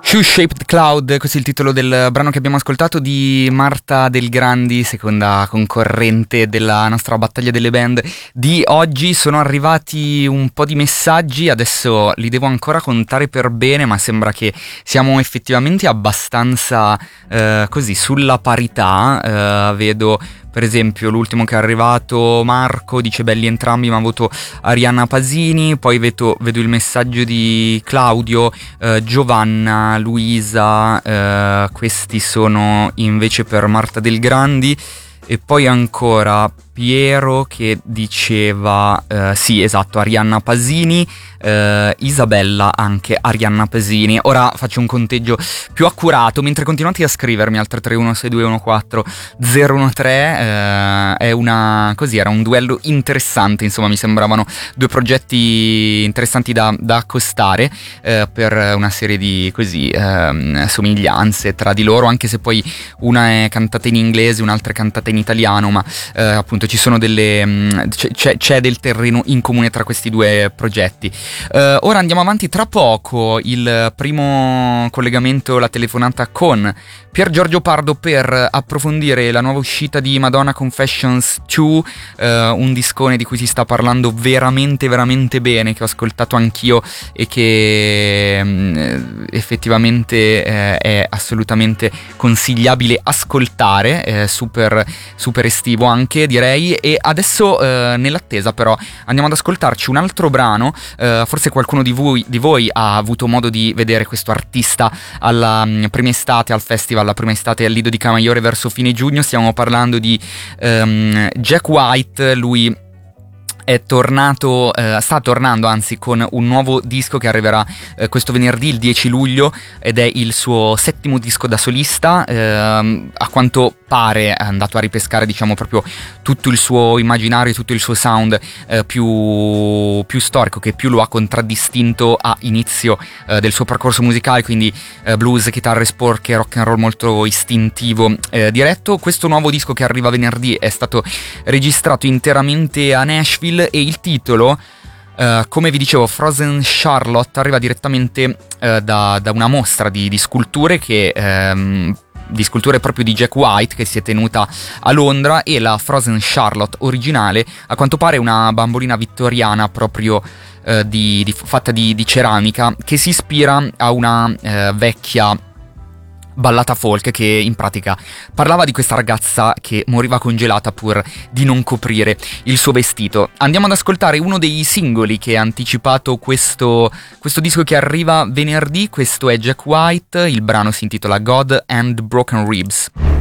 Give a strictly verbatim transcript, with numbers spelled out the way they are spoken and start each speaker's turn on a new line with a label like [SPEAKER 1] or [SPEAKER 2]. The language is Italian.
[SPEAKER 1] Shoe-Shaped Cloud, così il titolo del brano che abbiamo ascoltato di Marta Del Grandi, seconda concorrente della nostra battaglia delle band di oggi. Sono arrivati un po' di messaggi, adesso li devo ancora contare per bene, ma sembra che siamo effettivamente abbastanza eh, così sulla parità. Eh, vedo per esempio l'ultimo che è arrivato, Marco, dice belli entrambi ma voto Arianna Pasini. Poi vedo, vedo il messaggio di Claudio, eh, Giovanna, Luisa, eh, questi sono invece per Marta Del Grandi. E poi ancora Piero che diceva eh, sì, esatto, Arianna Pasini, eh, Isabella anche Arianna Pasini. Ora faccio un conteggio più accurato mentre continuate a scrivermi al tre tre uno sei due uno quattro zero uno tre. eh, è una così era un duello interessante, insomma mi sembravano due progetti interessanti da, da accostare eh, per una serie di così eh, somiglianze tra di loro, anche se poi una è cantata in inglese, un'altra è cantata in italiano, ma eh, appunto ci sono delle mh, c'è, c'è del terreno in comune tra questi due progetti. Uh, ora andiamo avanti, tra poco il primo collegamento, la telefonata con Pier Giorgio Pardo per approfondire la nuova uscita di Madonna Confessions due, uh, un discone di cui si sta parlando veramente veramente bene, che ho ascoltato anch'io e che um, effettivamente eh, è assolutamente consigliabile ascoltare, eh, super, super estivo anche direi. E adesso eh, nell'attesa però andiamo ad ascoltarci un altro brano. eh, forse qualcuno di voi, di voi ha avuto modo di vedere questo artista alla um, prima estate al festival, la prima estate al Lido di Camaiore verso fine giugno. Stiamo parlando di um, Jack White. Lui è tornato, eh, sta tornando anzi con un nuovo disco che arriverà eh, questo venerdì, il dieci luglio, ed è il suo settimo disco da solista. Eh, a quanto pare è andato a ripescare diciamo proprio tutto il suo immaginario, tutto il suo sound eh, più, più storico, che più lo ha contraddistinto a inizio eh, del suo percorso musicale, quindi eh, blues, chitarre sporche, rock and roll molto istintivo, eh, diretto. Questo nuovo disco che arriva venerdì è stato registrato interamente a Nashville e il titolo, uh, come vi dicevo, Frozen Charlotte, arriva direttamente uh, da, da una mostra di, di sculture che um, di sculture proprio di Jack White che si è tenuta a Londra, e la Frozen Charlotte originale a quanto pare è una bambolina vittoriana proprio uh, di, di, fatta di, di ceramica, che si ispira a una uh, vecchia ballata folk che in pratica parlava di questa ragazza che moriva congelata pur di non coprire il suo vestito. Andiamo ad ascoltare uno dei singoli che ha anticipato questo, questo disco che arriva venerdì. Questo è Jack White, il brano si intitola God and Broken Ribs.